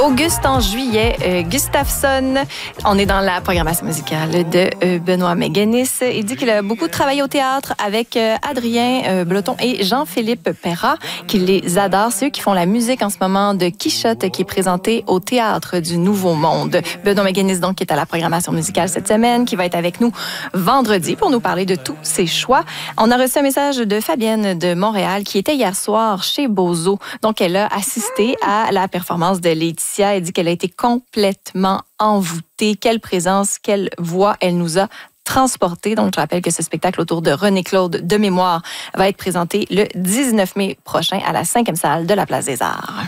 Auguste en juillet, Gustafsson. On est dans la programmation musicale de Benoît Méganis. Il dit qu'il a beaucoup travaillé au théâtre avec Adrien Breton et Jean-Philippe Perra, qu'il les adore. C'est eux qui font la musique en ce moment de Quichotte, qui est présenté au Théâtre du Nouveau Monde. Benoît Méganis, donc, qui est à la programmation musicale cette semaine, qui va être avec nous vendredi pour nous parler de tous ses choix. On a reçu un message de Fabienne de Montréal qui était hier soir chez Bozo. Donc, elle a assisté à la performance de Laetitia. Elle dit qu'elle a été complètement envoûtée. Quelle présence, quelle voix elle nous a transporté. Donc, je rappelle que ce spectacle autour de René-Claude de Mémoire va être présenté le 19 mai prochain à la 5e salle de la Place des Arts.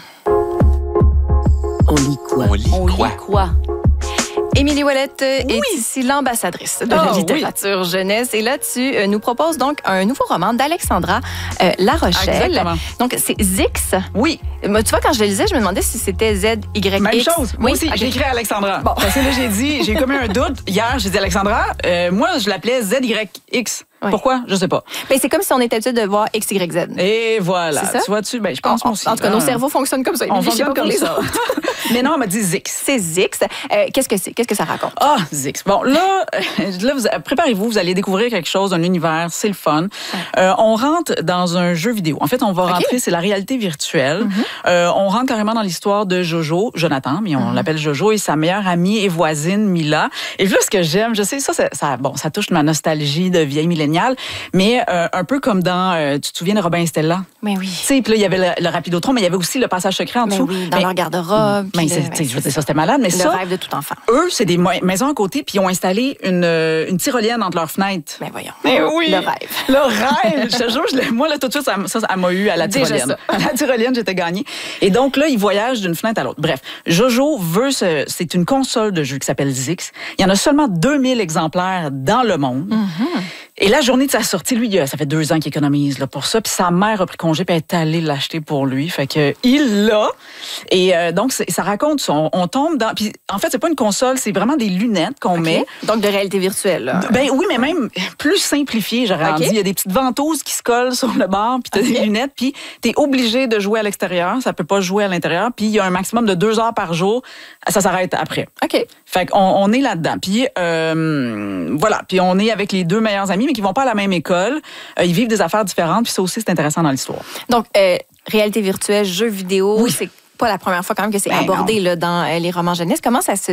On lit quoi? On lit quoi? Émilie Ouellette est ici l'ambassadrice de la littérature jeunesse. Et là, tu nous proposes donc un nouveau roman d'Alexandra La Rochelle. Exactement. Donc, c'est Zix. Oui. Tu vois, quand je le lisais, je me demandais si c'était Z-Y-X. Même chose. Moi aussi, okay. j'ai écrit Alexandra. Bon. Parce que là, j'ai commis un doute. Hier, j'ai dit Alexandra. Moi, je l'appelais ZYX. Oui. Pourquoi? Je sais pas. Ben, c'est comme si on était habitué de voir XYZ. Et voilà. C'est ça? Tu vois-tu? Ben, je pense moi aussi. En tout cas, nos cerveaux fonctionnent comme ça. On Émilie, je sais fonctionne pas pour comme les ça. autres. Mais non, on m'a dit Zix. C'est Zix. Qu'est-ce que c'est? Qu'est-ce que ça raconte? Ah, Zix. Bon, là préparez-vous, vous allez découvrir quelque chose, un univers, c'est le fun. On rentre dans un jeu vidéo. En fait, on va rentrer, c'est la réalité virtuelle. On rentre carrément dans l'histoire de Jojo, Jonathan, mais on l'appelle Jojo, et sa meilleure amie et voisine, Mila. Et là, ce que j'aime, je sais, ça touche ma nostalgie de vieille milléniale, mais un peu comme dans, tu te souviens de Robin et Stella? Mais oui. Tu sais, puis là, il y avait le Rapidotron, mais il y avait aussi le passage secret en dessous. Oui, dans leur garde-robe. Mais je veux dire, ça, c'était malade, mais le rêve de tout enfant. Eux, c'est des maisons à côté, puis ils ont installé une tyrolienne entre leurs fenêtres. Ben voyons. Mais oui. Le rêve. Le rêve. Je te jure, moi, là, tout de suite, ça m'a eu à la tyrolienne. À la tyrolienne, j'étais gagnée. Et donc, là, ils voyagent d'une fenêtre à l'autre. Bref, Jojo c'est une console de jeu qui s'appelle Zix. Il y en a seulement 2000 exemplaires dans le monde. Et la journée de sa sortie, lui, ça fait 2 ans qu'il économise là, pour ça. Puis sa mère a pris congé, puis elle est allée l'acheter pour lui. Fait que il l'a. Et donc, ça raconte ça. On tombe dans... Puis en fait, c'est pas une console, c'est vraiment des lunettes qu'on met. Donc, de réalité virtuelle. Là. Ben oui, mais même plus simplifié, j'aurais dit. Il y a des petites ventouses qui se collent sur le bord, puis t'as des lunettes, puis t'es obligé de jouer à l'extérieur. Ça peut pas jouer à l'intérieur. Puis il y a un maximum de 2 heures par jour. Ça s'arrête après. OK. Fait qu'on est là-dedans. Puis voilà. Puis on est avec les 2 meilleurs amis, mais qui vont pas à la même école. Ils vivent des affaires différentes, puis ça aussi, c'est intéressant dans l'histoire. Donc, réalité virtuelle, jeux vidéo, c'est pas la première fois quand même que c'est abordé là, dans les romans jeunesse. Comment ça se